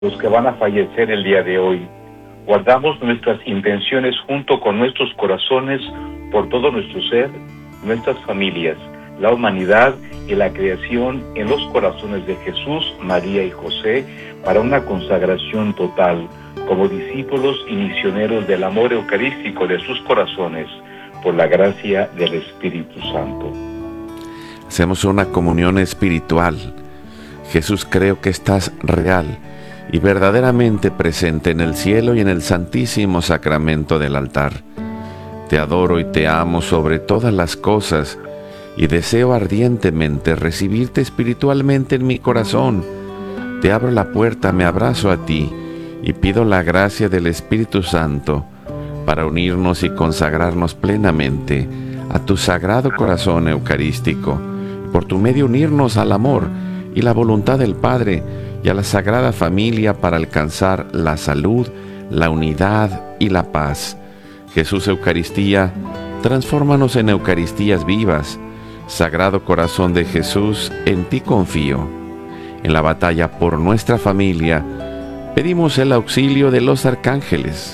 los que van a fallecer el día de hoy. Guardamos nuestras intenciones junto con nuestros corazones por todo nuestro ser, nuestras familias, la humanidad y la creación en los corazones de Jesús, María y José para una consagración total, como discípulos y misioneros del amor eucarístico de sus corazones, por la gracia del Espíritu Santo. Hacemos una comunión espiritual. Jesús, creo que estás real y verdaderamente presente en el cielo y en el santísimo sacramento del altar. Te adoro y te amo sobre todas las cosas y deseo ardientemente recibirte espiritualmente en mi corazón. Te abro la puerta, me abrazo a ti y pido la gracia del Espíritu Santo para unirnos y consagrarnos plenamente a tu sagrado corazón eucarístico, por tu medio unirnos al amor y la voluntad del Padre y a la Sagrada Familia para alcanzar la salud, la unidad y la paz. Jesús Eucaristía, transfórmanos en Eucaristías vivas. Sagrado Corazón de Jesús, en ti confío. En la batalla por nuestra familia, pedimos el auxilio de los arcángeles.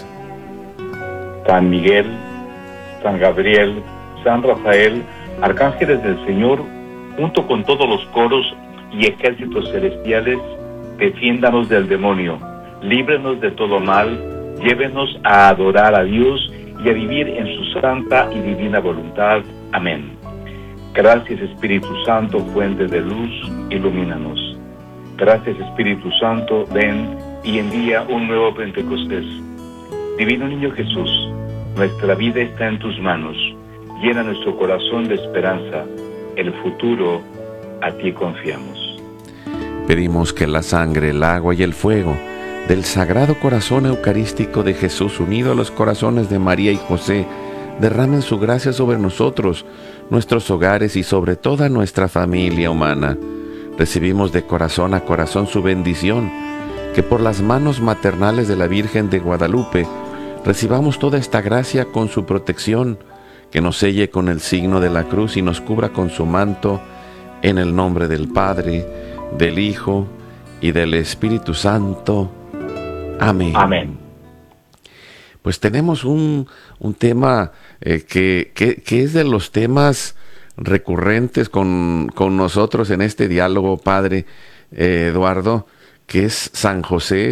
San Miguel, San Gabriel, San Rafael, arcángeles del Señor, junto con todos los coros y ejércitos celestiales, defiéndanos del demonio, líbrenos de todo mal, llévenos a adorar a Dios y a vivir en su santa y divina voluntad. Amén. Gracias, Espíritu Santo, fuente de luz, ilumínanos. Gracias, Espíritu Santo, ven y envía un nuevo Pentecostés. Divino Niño Jesús, nuestra vida está en tus manos. Llena nuestro corazón de esperanza. El futuro, a ti confiamos. Pedimos que la sangre, el agua y el fuego del Sagrado Corazón Eucarístico de Jesús, unido a los corazones de María y José, derramen su gracia sobre nosotros, nuestros hogares y sobre toda nuestra familia humana. Recibimos de corazón a corazón su bendición, que por las manos maternales de la Virgen de Guadalupe recibamos toda esta gracia con su protección, que nos selle con el signo de la cruz y nos cubra con su manto, en el nombre del Padre, del Hijo y del Espíritu Santo. Amén. Amén. Pues tenemos un tema que es de los temas recurrentes con nosotros en este diálogo, Padre Eduardo, que es San José.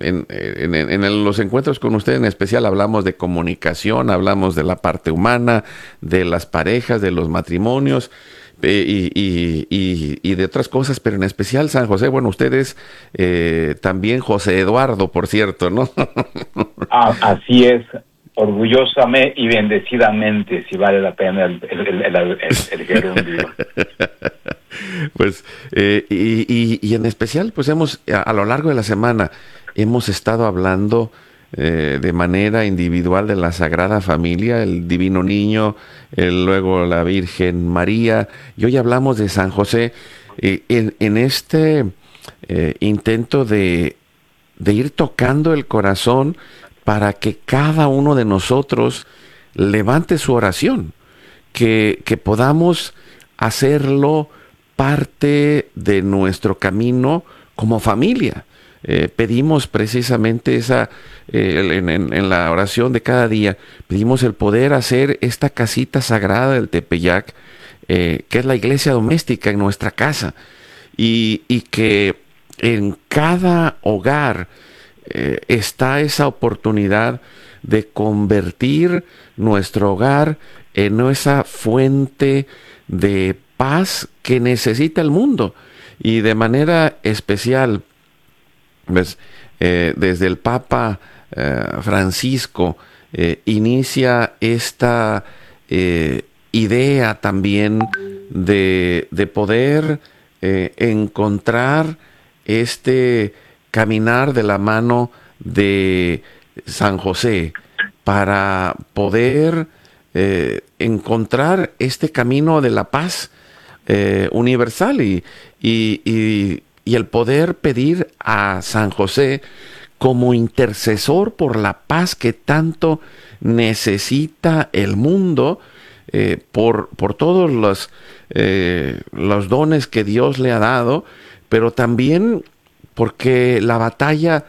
En los encuentros con usted en especial hablamos de comunicación, hablamos de la parte humana, de las parejas, de los matrimonios, y de otras cosas, pero en especial San José. Bueno, usted es también José Eduardo, por cierto, ¿no? Así es, orgullosamente y bendecidamente, si vale la pena el gerundio. Pues, y en especial, pues a lo largo de la semana, hemos estado hablando de manera individual de la Sagrada Familia, el Divino Niño, luego la Virgen María, y hoy hablamos de San José, en este intento de ir tocando el corazón para que cada uno de nosotros levante su oración, que podamos hacerlo parte de nuestro camino como familia. Pedimos precisamente en la oración de cada día, pedimos el poder hacer esta casita sagrada del Tepeyac, que es la iglesia doméstica en nuestra casa, y que en cada hogar está esa oportunidad de convertir nuestro hogar en esa fuente de paz que necesita el mundo. Y de manera especial, pues, desde el Papa Francisco inicia esta idea también de poder encontrar este caminar de la mano de San José para poder encontrar este camino de la paz universal y el poder pedir a San José como intercesor por la paz que tanto necesita el mundo, por todos los dones que Dios le ha dado, pero también porque la batalla